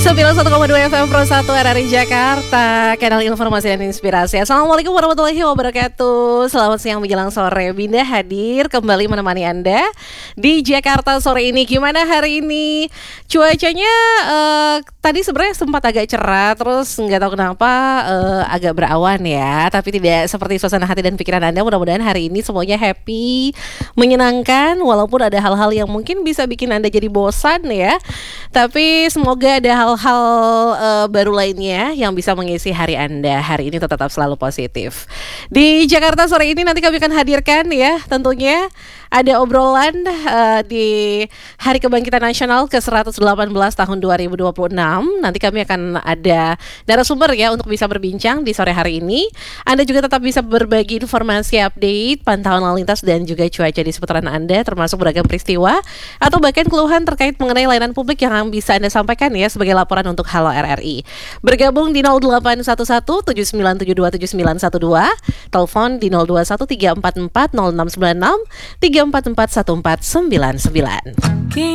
91,2 FM Pro 1 RRI Jakarta, kanal informasi dan inspirasi. Assalamualaikum warahmatullahi wabarakatuh. Selamat siang menjelang sore. Binda hadir kembali menemani Anda di Jakarta sore ini. Gimana hari ini? Cuacanya tadi sebenarnya sempat agak cerah, terus nggak tahu kenapa agak berawan ya. Tapi tidak seperti suasana hati dan pikiran Anda. Mudah-mudahan hari ini semuanya happy, menyenangkan. Walaupun ada hal-hal yang mungkin bisa bikin Anda jadi bosan ya. Tapi semoga ada hal-hal baru lainnya yang bisa mengisi hari Anda. Hari ini tetap selalu positif. Di Jakarta sore ini nanti kami akan hadirkan ya, tentunya ada obrolan di Hari Kebangkitan Nasional ke-118 tahun 2026. Nanti kami akan ada narasumber ya untuk bisa berbincang di sore hari ini. Anda juga tetap bisa berbagi informasi update, pantauan lalu lintas dan juga cuaca di seputaran Anda, termasuk beragam peristiwa atau bahkan keluhan terkait mengenai layanan publik yang bisa Anda sampaikan ya sebagai laporan untuk Halo RRI. Bergabung di 0811 7972 7912, telepon di 021 344 0696 344 1499.